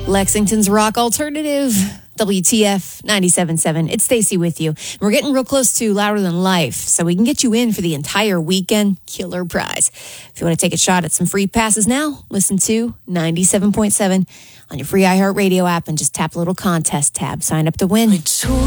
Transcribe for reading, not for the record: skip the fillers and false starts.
Lexington's rock alternative, WTF 97.7. It's Stacy with you. We're getting real close to Louder Than Life, so we can get you in for the entire weekend. Killer prize. If you want to take a shot at some free passes now, listen to 97.7 on your free iHeartRadio app and just tap the little contest tab. Sign up to win.